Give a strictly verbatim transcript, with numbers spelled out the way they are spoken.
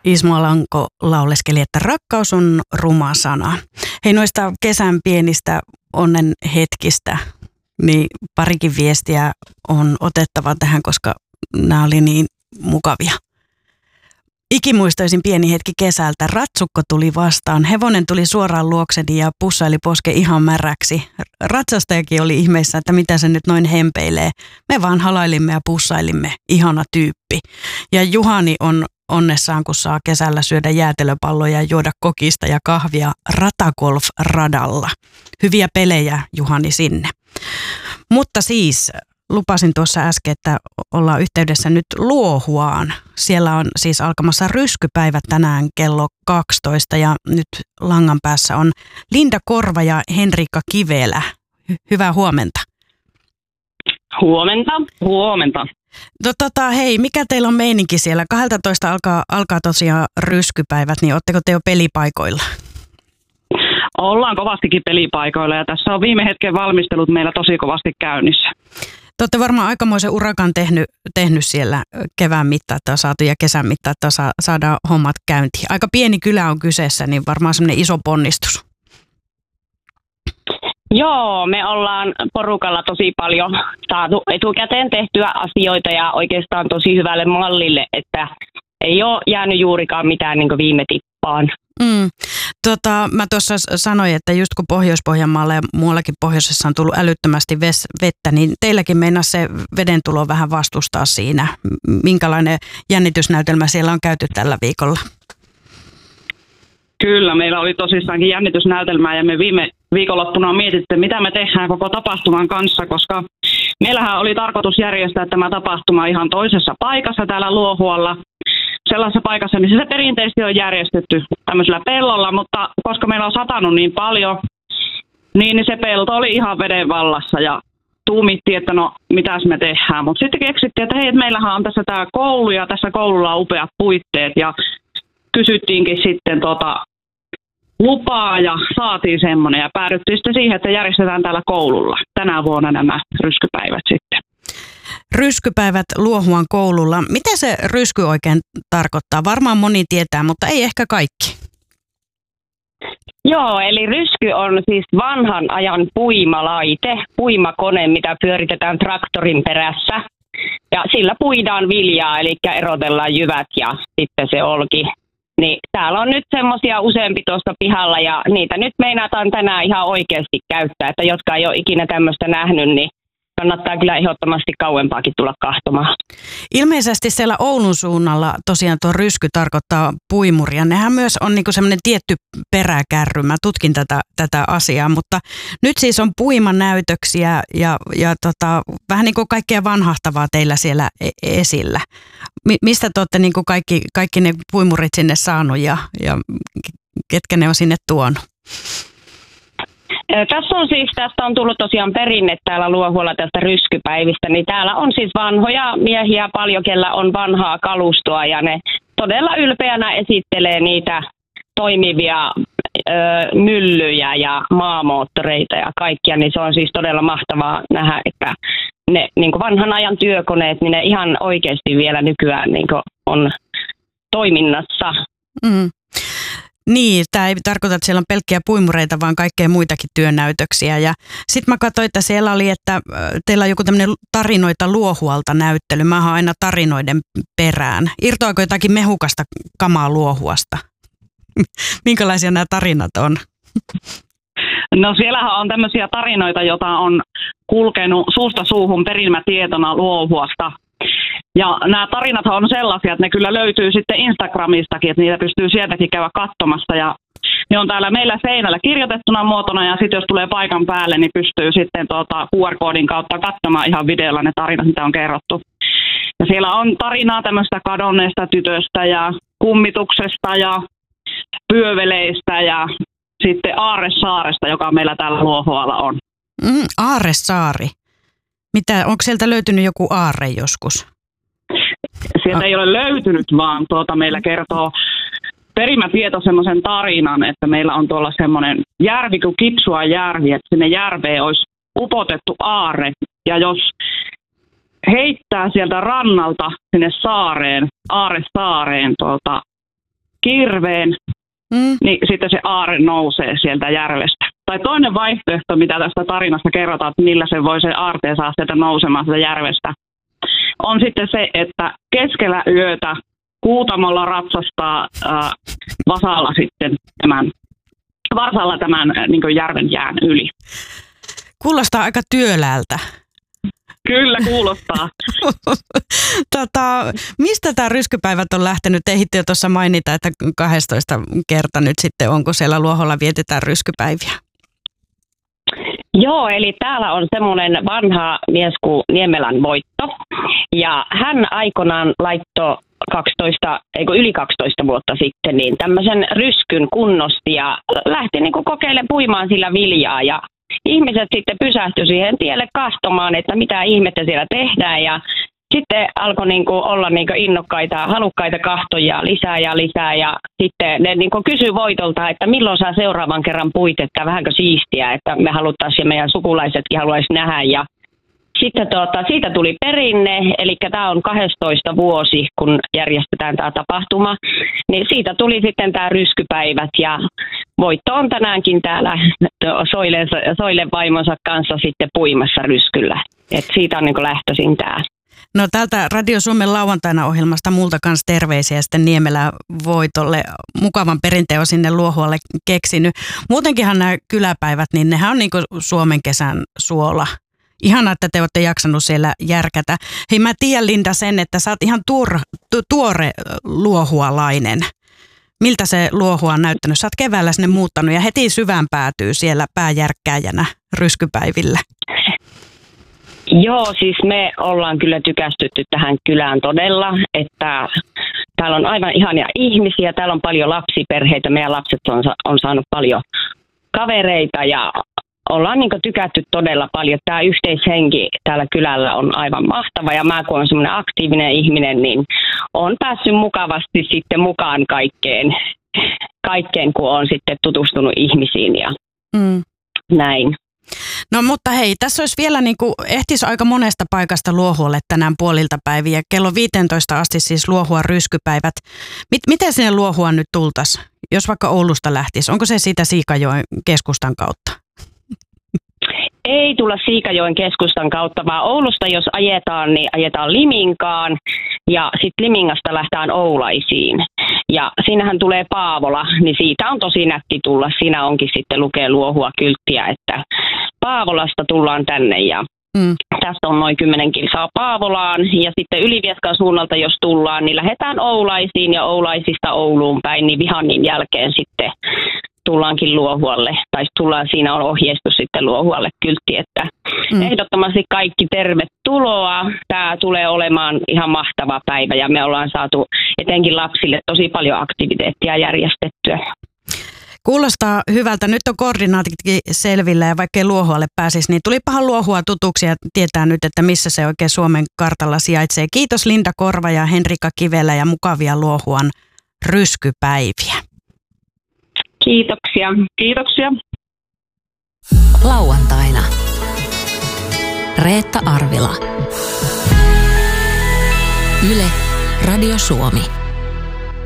Ismo Alanko lauleskeli, että rakkaus on ruma sana. Hei, noista kesän pienistä onnen hetkistä, niin parikin viestiä on otettava tähän, koska nämä oli niin mukavia. Ikimuistoisin pieni hetki kesältä. Ratsukko tuli vastaan. Hevonen tuli suoraan luokseni ja pussaili poske ihan märäksi. Ratsastajakin oli ihmeessä, että mitä se nyt noin hempeilee. Me vaan halailimme ja pussailimme. Ihana tyyppi. Ja Juhani on onnessaan, kun saa kesällä syödä jäätelöpalloja ja juoda kokista ja kahvia Ratagolf-radalla. Hyviä pelejä, Juhani, sinne. Mutta siis lupasin tuossa äsken, että ollaan yhteydessä nyt Luohuaan. Siellä on siis alkamassa ryskypäivät tänään kello kaksitoista ja nyt langan päässä on Linda Korva ja Henriikka Kivelä. Hy- hyvää huomenta. Huomenta, huomenta. No, tota, hei, mikä teillä on meininki siellä? kaksitoista alkaa, alkaa tosiaan ryskypäivät, niin ootteko te jo pelipaikoilla? Ollaan kovastikin pelipaikoilla ja tässä on viime hetken valmistelut meillä tosi kovasti käynnissä. Te olette varmaan aikamoisen urakan tehnyt, tehnyt siellä kevään mittaan, että on saatu ja kesän mittaan, että sa, saadaan hommat käyntiin. Aika pieni kylä on kyseessä, niin varmaan semmoinen iso ponnistus. Joo, me ollaan porukalla tosi paljon saatu etukäteen tehtyä asioita ja oikeastaan tosi hyvälle mallille, että ei ole jäänyt juurikaan mitään niin kuin viime tippaan. Mm. Tota, mä tuossa sanoin, että just kun Pohjois-Pohjanmaalla ja muuallakin pohjoisessa on tullut älyttömästi ves- vettä, niin teilläkin meinaa se veden tulo vähän vastustaa siinä. Minkälainen jännitysnäytelmä siellä on käyty tällä viikolla? Kyllä, meillä oli tosissaankin jännitysnäytelmää ja me viime viikonloppuna mietitte, mitä me tehdään koko tapahtuman kanssa, koska meillähän oli tarkoitus järjestää tämä tapahtuma ihan toisessa paikassa täällä Luohualla. Sellaisessa paikassa, missä se perinteisesti on järjestetty tämmöisellä pellolla, mutta koska meillä on satanut niin paljon, niin se pelto oli ihan veden vallassa ja tuumittiin, että no mitäs me tehdään. Mutta sitten keksittiin, että hei, meillähän on tässä tämä koulu ja tässä koululla on upeat puitteet ja kysyttiinkin sitten tota lupaa ja saatiin semmoinen ja päädyttiin sitten siihen, että järjestetään täällä koululla tänä vuonna nämä ryskypäivät sitten. Ryskypäivät Luohuan koululla. Mitä se rysky oikein tarkoittaa? Varmaan moni tietää, mutta ei ehkä kaikki. Joo, eli rysky on siis vanhan ajan puimalaite, puimakone, mitä pyöritetään traktorin perässä. Ja sillä puidaan viljaa, eli erotellaan jyvät ja sitten se olki. Niin täällä on nyt semmoisia useampi tuosta pihalla ja niitä nyt meinataan tänään ihan oikeasti käyttää, että jotka ei ole ikinä tämmöistä nähnyt, niin kannattaa kyllä ehdottomasti kauempaakin tulla kahtomaan. Ilmeisesti siellä Oulun suunnalla tosiaan tuo rysky tarkoittaa puimuria. Nehän myös on niinku semmoinen tietty peräkärry. Mä tutkin tätä, tätä asiaa, mutta nyt siis on puimanäytöksiä ja, ja tota, vähän niin kuin kaikkea vanhahtavaa teillä siellä esillä. Mi- mistä te olette niinku kaikki, kaikki ne puimurit sinne saanut ja, ja ketkä ne on sinne tuonut? Tässä on siis, tästä on tullut tosiaan perinne täällä Luohualla tästä ryskypäivistä, niin täällä on siis vanhoja miehiä paljon, kellä on vanhaa kalustoa ja ne todella ylpeänä esittelee niitä toimivia ö, myllyjä ja maamoottoreita ja kaikkia, niin se on siis todella mahtavaa nähdä, että ne niin kuin vanhan ajan työkoneet, niin ne ihan oikeasti vielä nykyään niin kuin on toiminnassa. Mm. Niin, tämä ei tarkoita, että siellä on pelkkiä puimureita, vaan kaikkea muitakin työnäytöksiä. Ja sitten mä katsoin, että siellä oli, että teillä on joku tämmöinen tarinoita Luohualta näyttely. Mä oon aina tarinoiden perään. Irtoako jotakin mehukasta kamaa Luohuasta? Minkälaisia nämä tarinat on? No siellähän on tämmöisiä tarinoita, joita on kulkenut suusta suuhun perimätietona Luohuasta. Ja nämä tarinat on sellaisia, että ne kyllä löytyy sitten Instagramistakin, että niitä pystyy sieltäkin käydä katsomassa. Ja ne on täällä meillä seinällä kirjoitettuna muotona ja sitten jos tulee paikan päälle, niin pystyy sitten tuota Q R-koodin kautta katsomaan ihan videolla ne tarinat, mitä on kerrottu. Ja siellä on tarinaa tämmöistä kadonneesta tytöstä ja kummituksesta ja pyöveleistä ja sitten Aarresaaresta, joka meillä täällä Luohualla on. Mm, Aarresaari. Mitä, onko sieltä löytynyt joku aarre joskus? Sieltä ei ole löytynyt, vaan tuota meillä kertoo perimätieto semmoisen tarinan, että meillä on tuolla semmoinen järvi kuin Kipsua järvi, että sinne järveen olisi upotettu aarre. Ja jos heittää sieltä rannalta sinne saareen, Aarresaareen tuota kirveen, Mm. niin sitten se aare nousee sieltä järvestä. Tai toinen vaihtoehto, mitä tästä tarinasta kerrotaan, että millä se voi se aarteen saa sieltä nousemaan sieltä järvestä, on sitten se, että keskellä yötä Kuutamolla ratsastaa äh, vasalla sitten tämän, varsalla tämän äh, niin kuin järven jään yli. Kuulostaa aika työläältä. Kyllä kuulostaa. tota, mistä tämä ryskypäivät on lähtenyt? Ehditte jo tuossa mainita, että kahdestoista kerta nyt sitten, onko siellä Luoholla vietetään ryskypäiviä? Joo, eli täällä on semmoinen vanha mies kuin Niemelän Voitto. Ja hän aikanaan laittoi kaksitoista, eikö yli kaksitoista vuotta sitten, niin tämmöisen ryskyn kunnosti ja lähti niin kuin kokeilemaan puimaan sillä viljaa. Ja ihmiset sitten pysähtyi siihen tielle katsomaan, että mitä ihmettä siellä tehdään. Ja sitten alkoi niin kuin olla niin kuin innokkaita, halukkaita kahtoja lisää ja lisää. Ja sitten ne niin kuin kysyi Voitolta, että milloin saa seuraavan kerran puit, että vähänkö siistiä, että me haluttaisiin ja meidän sukulaisetkin haluaisi nähdä. Ja sitten tuota, siitä tuli perinne, eli tämä on kahdestoista vuosi, kun järjestetään tämä tapahtuma, niin siitä tuli sitten tämä ryskypäivät ja Voitto on tänäänkin täällä Soilen, Soilen vaimonsa kanssa sitten puimassa ryskyllä. Et siitä on niin kuin lähtöisin tämä. No täältä Radio Suomen lauantaina ohjelmasta multa kanssa terveisiä sitten Niemelä Voitolle. Mukavan perinteen on sinne Luohualle keksinyt. Muutenkinhan nämä kyläpäivät, niin nehän on niin kuin Suomen kesän suola. Ihanaa, että te olette jaksanut siellä järkätä. Hei, mä tiedän, Linda, sen, että sä oot ihan tuor, tu, tuore luohualainen. Miltä se Luohua on näyttänyt? Sä oot keväällä sinne muuttanut ja heti syvään päätyy siellä pääjärkkääjänä ryskypäivillä. Joo, siis me ollaan kyllä tykästytty tähän kylään todella, että täällä on aivan ihania ihmisiä, täällä on paljon lapsiperheitä, meidän lapset on, on saanut paljon kavereita ja ollaan niin kuin tykätty todella paljon. Tämä yhteishenki täällä kylällä on aivan mahtava ja mä kun olen semmoinen aktiivinen ihminen, niin olen päässyt mukavasti sitten mukaan kaikkeen, kaikkeen kun olen sitten tutustunut ihmisiin ja mm. näin. No mutta hei, tässä olisi vielä niin kuin, ehtisi aika monesta paikasta Luohualle tänään puolilta päiviä. Kello viisitoista asti siis Luohuan ryskypäivät. Mit, miten sinne Luohuaan nyt tultaisiin, jos vaikka Oulusta lähtisi? Onko se siitä Siikajoen keskustan kautta? Ei tulla Siikajoen keskustan kautta, vaan Oulusta jos ajetaan, niin ajetaan Liminkaan ja sitten Limingasta lähdetään Oulaisiin. Ja siinähän tulee Paavola, niin siitä on tosi nätti tulla. Siinä onkin sitten lukee Luohua kylttiä, että Paavolasta tullaan tänne ja mm. tästä on noin kymmenen kilsaa Paavolaan. Ja sitten Ylivieskan suunnalta jos tullaan, niin lähdetään Oulaisiin ja Oulaisista Ouluun päin, niin Vihannin jälkeen sitten tullaankin Luohualle, tai tullaan, siinä on ohjeistus sitten Luohualle kyltti, että mm. ehdottomasti kaikki tervetuloa. Tämä tulee olemaan ihan mahtava päivä ja me ollaan saatu etenkin lapsille tosi paljon aktiviteettia järjestettyä. Kuulostaa hyvältä. Nyt on koordinaatitkin selvillä ja vaikkei Luohualle pääsisi, niin tulipahan Luohua tutuksi ja tietää nyt, että missä se oikein Suomen kartalla sijaitsee. Kiitos Linda Korva ja Henrika Kivelä ja mukavia Luohuan ryskypäiviä. Kiitoksia. Kiitoksia. Lauantaina. Reetta Arvila. Yle, Radio Suomi.